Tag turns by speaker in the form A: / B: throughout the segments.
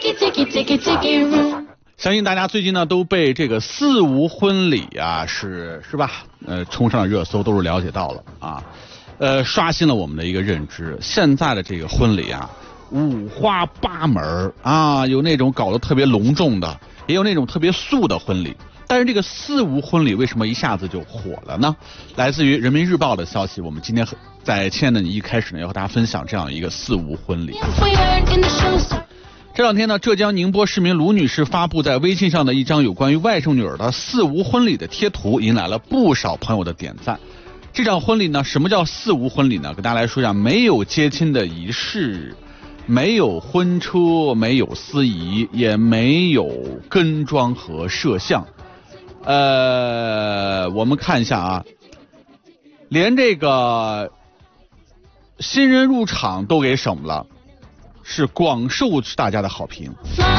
A: 相信大家最近呢都被这个四无婚礼啊是吧冲上了热搜，都是了解到了啊，刷新了我们的一个认知。现在的这个婚礼啊五花八门啊，有那种搞得特别隆重的，也有那种特别素的婚礼。但是这个四无婚礼为什么一下子就火了呢？来自于人民日报的消息，我们今天在亲爱的你一开始呢要和大家分享这样一个四无婚礼。这两天呢，浙江宁波市民卢女士发布在微信上的一张有关于外甥女儿的四无婚礼的贴图，引来了不少朋友的点赞。这场婚礼呢，什么叫四无婚礼呢？给大家来说一下，没有接亲的仪式，没有婚车，没有司仪，也没有跟妆和摄像。我们看一下啊，连这个新人入场都给省了。是广受大家的好评。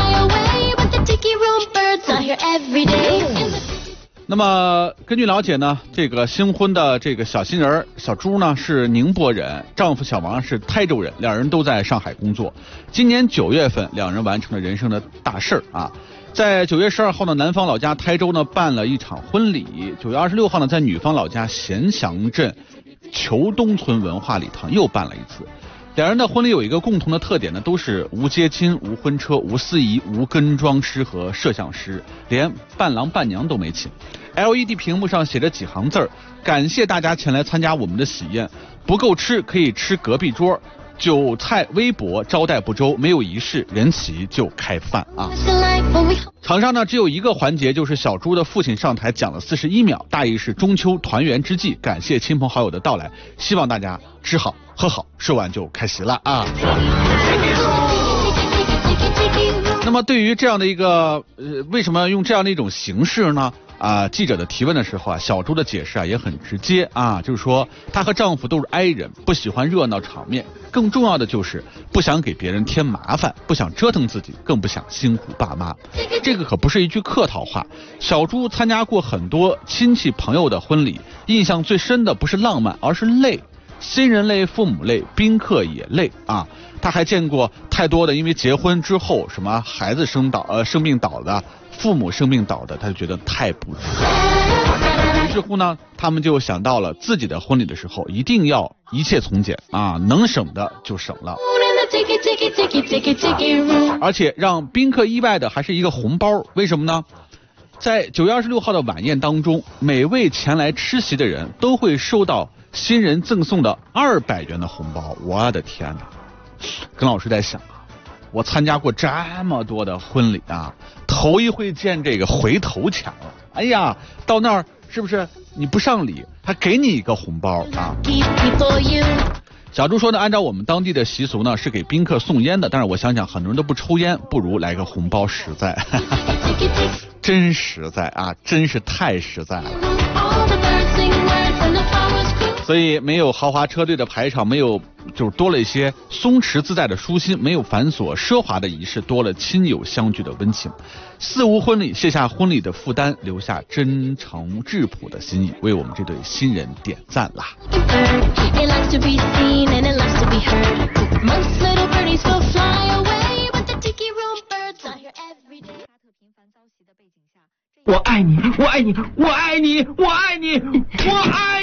A: 那么根据了解呢，这个新婚的这个小新人小朱呢是宁波人，丈夫小王是台州人，两人都在上海工作。今年9月份，两人完成了人生的大事啊。在9月12号呢，男方老家台州呢办了一场婚礼。9月26号呢，在女方老家咸祥镇裘东村文化礼堂又办了一次。两人的婚礼有一个共同的特点呢，都是无接亲、无婚车、无司仪、无跟妆师和摄像师，连伴郎伴娘都没请。LED 屏幕上写着几行字儿：感谢大家前来参加我们的喜宴，不够吃可以吃隔壁桌，酒菜微薄，招待不周，没有仪式，人齐就开饭啊。场上呢只有一个环节，就是小朱的父亲上台讲了41秒，大意是中秋团圆之际，感谢亲朋好友的到来，希望大家吃好喝好，说完就开席了啊。那么对于这样的一个为什么用这样的一种形式呢？记者的提问的时候啊，小朱的解释啊也很直接啊，就是说她和丈夫都是 I 人，不喜欢热闹场面，更重要的就是不想给别人添麻烦，不想折腾自己，更不想辛苦爸妈。这个可不是一句客套话。小朱参加过很多亲戚朋友的婚礼，印象最深的不是浪漫，而是累。新人累，父母累，宾客也累啊。他还见过太多的因为结婚之后什么孩子生病倒的，父母生病倒的，他就觉得太不值。于是乎呢，他们就想到了自己的婚礼的时候一定要一切从简啊，能省的就省了。而且让宾客意外的还是一个红包，为什么呢？在9月26号的晚宴当中，每位前来吃席的人都会收到新人赠送的200元的红包。我的天哪！耿老师在想啊，我参加过这么多的婚礼啊，头一回见这个回头抢。哎呀，到那儿是不是你不上礼，他给你一个红包啊？小朱说呢，按照我们当地的习俗呢，是给宾客送烟的，但是我想想很多人都不抽烟，不如来个红包实在。真实在啊，真是太实在了。所以没有豪华车队的排场，没有就是多了一些松弛自在的舒心，没有繁琐奢华的仪式，多了亲友相聚的温情。四无婚礼卸下婚礼的负担，留下真诚质朴的心意，为我们这对新人点赞啦。
B: 我爱你，我爱你，我爱你，我爱你，我爱